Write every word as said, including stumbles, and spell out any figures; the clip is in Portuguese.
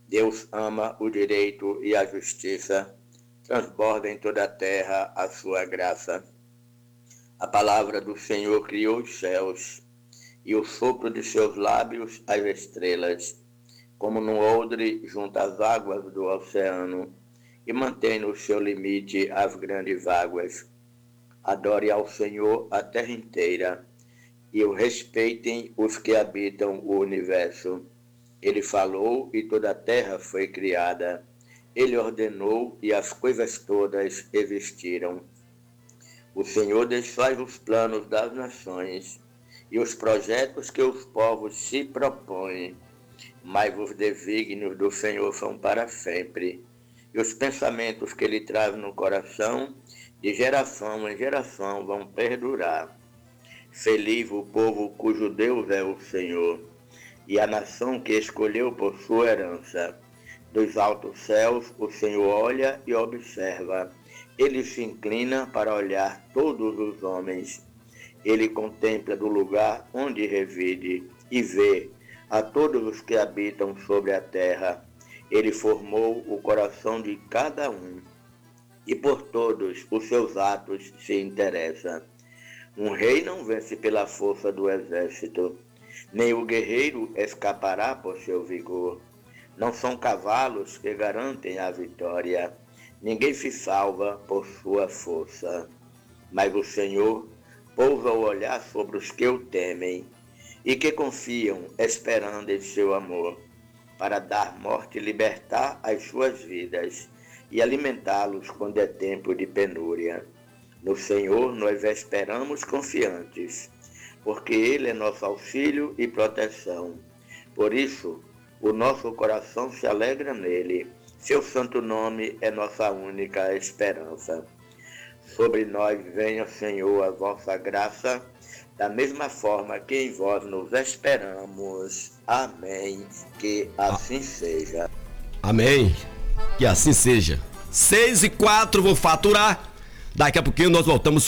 Deus ama o direito e a justiça, transborda em toda a terra a sua graça. A palavra do Senhor criou os céus, e o sopro de seus lábios as estrelas, como num odre junto às águas do oceano, e mantém no seu limite as grandes águas. Adore ao Senhor a terra inteira, e o respeitem os que habitam o universo. Ele falou e toda a terra foi criada. Ele ordenou e as coisas todas existiram. O Senhor desfaz os planos das nações e os projetos que os povos se propõem, mas os desígnios do Senhor são para sempre, e os pensamentos que ele traz no coração, de geração em geração, vão perdurar. Feliz o povo cujo Deus é o Senhor, e a nação que escolheu por sua herança. Dos altos céus o Senhor olha e observa. Ele se inclina para olhar todos os homens. Ele contempla do lugar onde reside e vê a todos os que habitam sobre a terra. Ele formou o coração de cada um, e por todos os seus atos se interessa. Um rei não vence pela força do exército, nem o guerreiro escapará por seu vigor. Não são cavalos que garantem a vitória, ninguém se salva por sua força. Mas o Senhor pousa o olhar sobre os que o temem e que confiam, esperando em seu amor, para dar morte e libertar as suas vidas e alimentá-los quando é tempo de penúria. No Senhor nós esperamos confiantes, porque Ele é nosso auxílio e proteção. Por isso, o nosso coração se alegra nele. Seu santo nome é nossa única esperança. Sobre nós venha, Senhor, a vossa graça, da mesma forma que em vós nos esperamos. Amém. Que assim seja. Amém. Que assim seja. Seis e quatro, vou faturar. Daqui a pouquinho nós voltamos